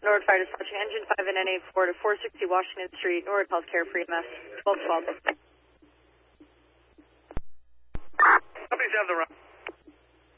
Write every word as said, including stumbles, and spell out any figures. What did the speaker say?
Norwood Fire Dispatching Engine five and N eighty-four to four sixty Washington Street, Norwood Healthcare, Free M S, twelve twelve. Companies have the run.